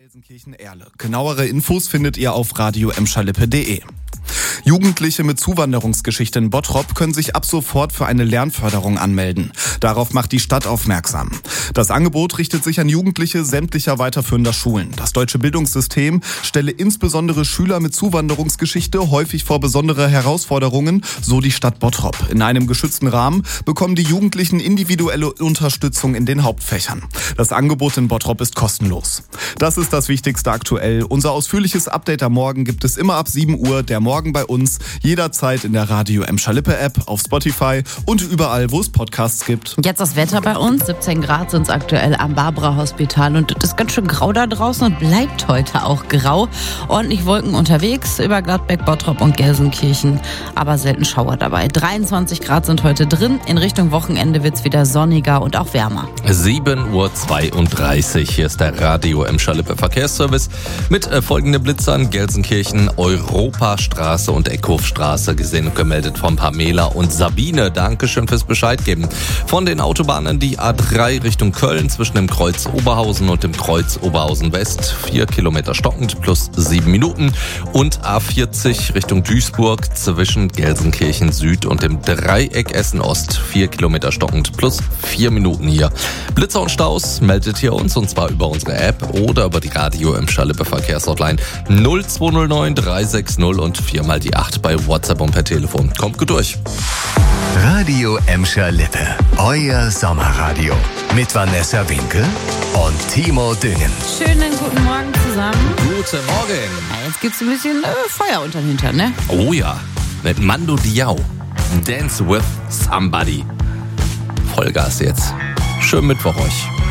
Gelsenkirchen-Erle. Genauere Infos findet ihr auf radio-emscherlippe.de. Jugendliche mit Zuwanderungsgeschichte in Bottrop können sich ab sofort für eine Lernförderung anmelden. Darauf macht die Stadt aufmerksam. Das Angebot richtet sich an Jugendliche sämtlicher weiterführender Schulen. Das deutsche Bildungssystem stelle insbesondere Schüler mit Zuwanderungsgeschichte häufig vor besondere Herausforderungen, so die Stadt Bottrop. In einem geschützten Rahmen bekommen die Jugendlichen individuelle Unterstützung in den Hauptfächern. Das Angebot in Bottrop ist kostenlos. Das ist das Wichtigste aktuell. Unser ausführliches Update am Morgen gibt es immer ab 7 Uhr. Der Morgen bei uns, jederzeit in der Radio Emscher-Lippe App, auf Spotify und überall, wo es Podcasts gibt. Jetzt das Wetter bei uns. 17 Grad sind es aktuell am Barbara-Hospital und es ist ganz schön grau da draußen und bleibt heute auch grau. Ordentlich Wolken unterwegs über Gladbeck, Bottrop und Gelsenkirchen, aber selten Schauer dabei. 23 Grad sind heute drin. In Richtung Wochenende wird es wieder sonniger und auch wärmer. 7:32 Uhr. Hier ist der Radio Emscher-Lippe Verkehrsservice mit folgenden Blitzern. Gelsenkirchen, Europastraße und Eckhofstraße gesehen und gemeldet von Pamela und Sabine. Dankeschön fürs Bescheid geben. Von den Autobahnen die A3 Richtung Köln zwischen dem Kreuz Oberhausen und dem Kreuz Oberhausen West. 4 Kilometer stockend plus 7 Minuten. Und A40 Richtung Duisburg zwischen Gelsenkirchen Süd und dem Dreieck Essen Ost. 4 Kilometer stockend plus 4 Minuten hier. Blitzer und Staus meldet ihr uns, und zwar über unsere App oder über die Radio Emscher-Lippe Verkehrshotline 0209 360 und 4 mal die 8 bei WhatsApp und per Telefon. Kommt gut durch. Radio Emscher-Lippe, euer Sommerradio. Mit Vanessa Winkel und Timo Düngen. Schönen guten Morgen zusammen. Guten Morgen. Ja, jetzt gibt's ein bisschen Feuer unterm Hintern, ne? Oh ja, mit Mando Diao. Dance with Somebody. Vollgas jetzt. Schönen Mittwoch euch.